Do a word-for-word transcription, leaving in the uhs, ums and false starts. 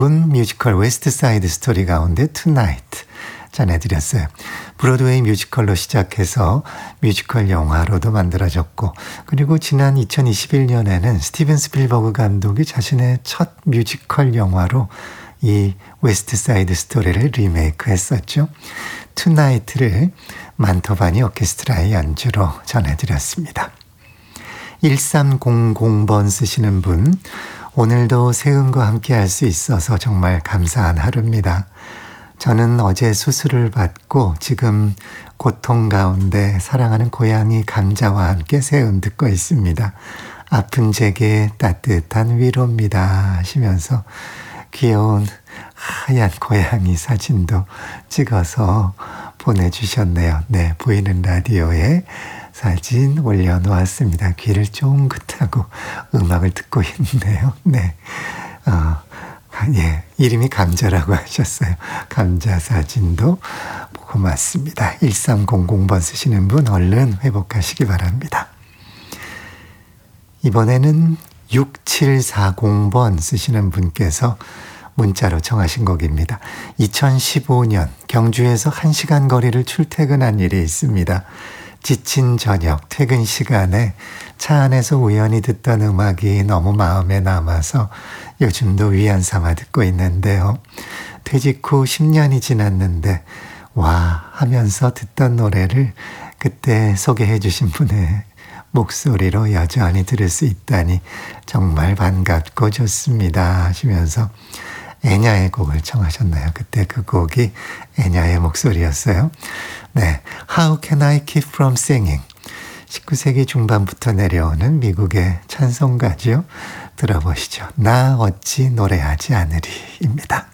뮤지컬 웨스트 사이드 스토리 가운데 Tonight 전해드렸어요. 브로드웨이 뮤지컬로 시작해서 뮤지컬 영화로도 만들어졌고, 그리고 지난 이천이십일 년에는 스티븐 스필버그 감독이 자신의 첫 뮤지컬 영화로 이 웨스트 사이드 스토리를 리메이크 했었죠. Tonight를 만토바니 오케스트라의 연주로 전해드렸습니다. 일삼공공 번 쓰시는 분, 오늘도 세은과 함께 할 수 있어서 정말 감사한 하루입니다. 저는 어제 수술을 받고 지금 고통 가운데 사랑하는 고양이 감자와 함께 세은 듣고 있습니다. 아픈 제게 따뜻한 위로입니다 하시면서 귀여운 하얀 고양이 사진도 찍어서 보내주셨네요. 네, 보이는 라디오에 사진 올려놓았습니다. 귀를 쫑긋하고 음악을 듣고 있네요. 네, 어, 예, 이름이 감자라고 하셨어요. 감자 사진도 고맙습니다. 일삼공공 번 쓰시는 분 얼른 회복하시기 바랍니다. 이번에는 육칠사공 번 쓰시는 분께서 문자로 청하신 곡입니다. 이천십오 년 경주에서 한 시간 거리를 출퇴근한 일이 있습니다. 지친 저녁 퇴근 시간에 차 안에서 우연히 듣던 음악이 너무 마음에 남아서 요즘도 위안 삼아 듣고 있는데요. 퇴직 후 십 년이 지났는데 와 하면서 듣던 노래를 그때 소개해 주신 분의 목소리로 여전히 들을 수 있다니 정말 반갑고 좋습니다 하시면서 애냐의 곡을 청하셨나요? 그때 그 곡이 애냐의 목소리였어요. 네, How Can I Keep From Singing? 십구 세기 중반부터 내려오는 미국의 찬송가죠. 들어보시죠. 나 어찌 노래하지 않으리입니다.